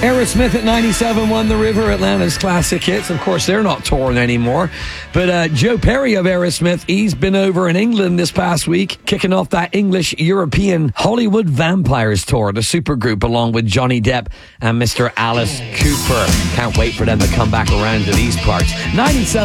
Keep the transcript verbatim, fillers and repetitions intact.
Aerosmith at ninety-seven point one The River, Atlanta's classic hits. Of course, they're not touring anymore. But uh, Joe Perry of Aerosmith, he's been over in England this past week, kicking off that English-European Hollywood Vampires tour, the supergroup, along with Johnny Depp and Mister Alice Cooper. Can't wait for them to come back around to these parts. ninety-seven